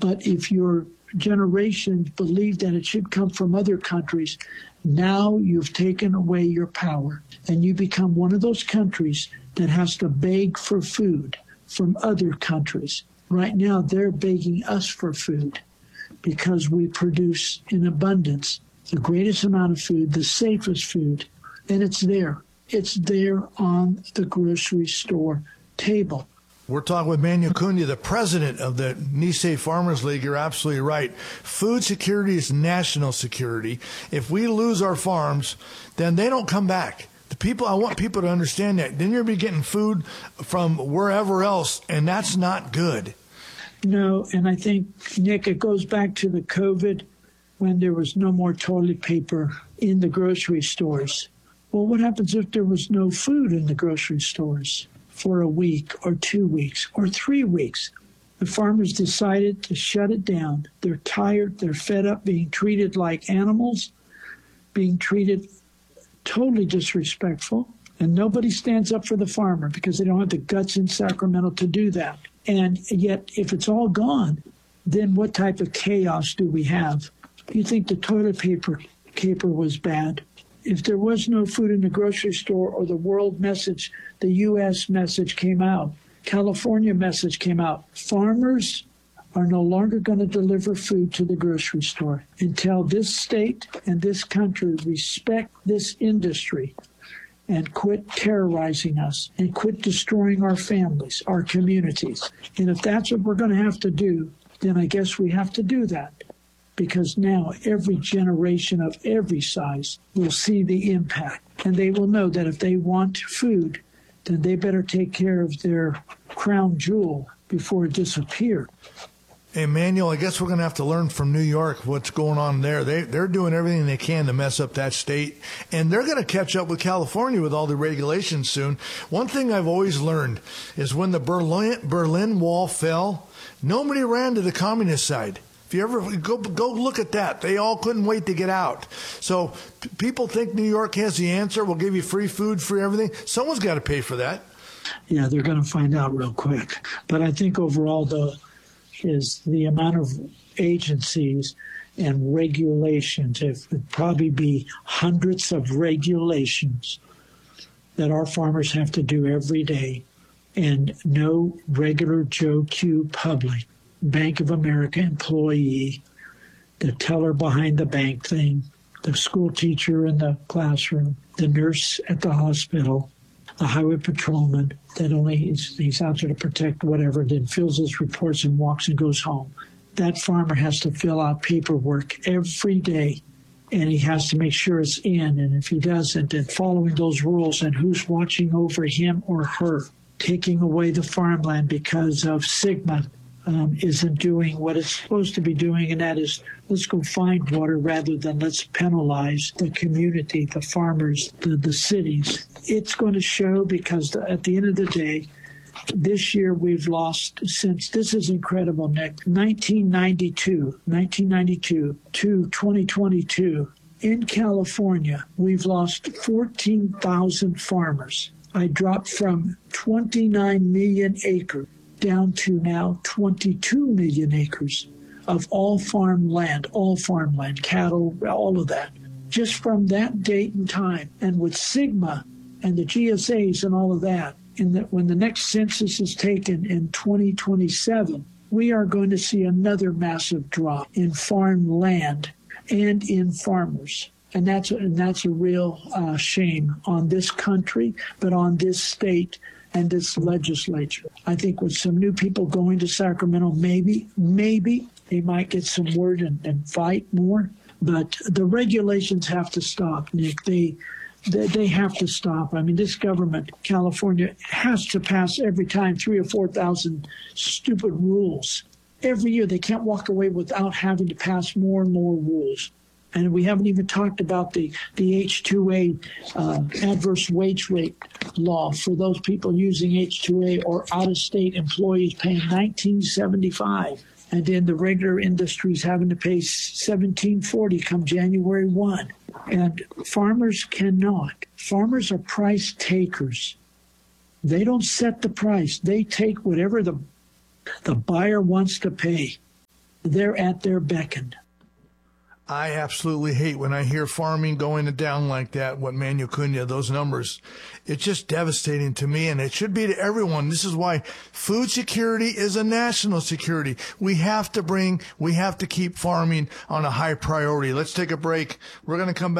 But if your generation believed that it should come from other countries, now you've taken away your power, and you become one of those countries that has to beg for food from other countries. Right now, they're begging us for food because we produce in abundance the greatest amount of food, the safest food, and it's there. It's there on the grocery store table. We're talking with Manuel Cunha, the president of the Nisei Farmers League. You're absolutely right. Food security is national security. If we lose our farms, then they don't come back. I want people to understand that. Then you'll be getting food from wherever else, and that's not good. No, and I think, Nick, it goes back to the COVID when there was no more toilet paper in the grocery stores. Well, what happens if there was no food in the grocery stores for a week or 2 weeks or 3 weeks? The farmers decided to shut it down. They're tired. They're fed up being treated like animals, being treated totally disrespectful. And nobody stands up for the farmer because they don't have the guts in Sacramento to do that. And yet, if it's all gone, then what type of chaos do we have? You think the toilet paper was bad? If there was no food in the grocery store, or the world message, the U.S. message came out, California message came out, farmers are no longer going to deliver food to the grocery store until this state and this country respect this industry and quit terrorizing us and quit destroying our families, our communities. And if that's what we're going to have to do, then I guess we have to do that. Because now every generation of every size will see the impact. And they will know that if they want food, then they better take care of their crown jewel before it disappears. Hey, Manuel, I guess we're going to have to learn from New York what's going on there. They're doing everything they can to mess up that state, and they're going to catch up with California with all the regulations soon. One thing I've always learned is when the Berlin Wall fell, nobody ran to the communist side. If you ever go look at that, they all couldn't wait to get out. So people think New York has the answer. We'll give you free food, free everything. Someone's got to pay for that. Yeah, they're going to find out real quick. But I think overall, is the amount of agencies and regulations. It would probably be hundreds of regulations that our farmers have to do every day, and no regular Joe Q public, Bank of America employee, the teller behind the bank thing, the school teacher in the classroom, the nurse at the hospital, the highway patrolman that only he's out there to protect whatever, then fills his reports and walks and goes home. That farmer has to fill out paperwork every day, and he has to make sure it's in. And if he doesn't, then following those rules and who's watching over him or her, taking away the farmland because of SGMA isn't doing what it's supposed to be doing, and that is let's go find water rather than let's penalize the community, the farmers, the cities. It's going to show because at the end of the day, this year we've lost, since this is incredible, Nick, 1992 to 2022, in California, we've lost 14,000 farmers. I dropped from 29 million acres down to now 22 million acres of all farmland, cattle, all of that, just from that date and time. And with SGMA and the GSAs and all of that, when the next census is taken in 2027, we are going to see another massive drop in farmland and in farmers. And that's a real shame on this country, but on this state and this legislature. I think with some new people going to Sacramento, maybe they might get some word and fight more. But the regulations have to stop, Nick. They have to stop. I mean, this government, California, has to pass every time 3,000 or 4,000 stupid rules. Every year they can't walk away without having to pass more and more rules. And we haven't even talked about the H-2A adverse wage rate law for those people using H-2A or out-of-state employees paying $19.75. And then the regular industries having to pay $17.40 come January 1. And farmers cannot. Farmers are price takers. They don't set the price. They take whatever the buyer wants to pay. They're at their beckon. I absolutely hate when I hear farming going down like that, what Manuel Cunha, those numbers. It's just devastating to me, and it should be to everyone. This is why food security is a national security. We have to keep farming on a high priority. Let's take a break. We're going to come back.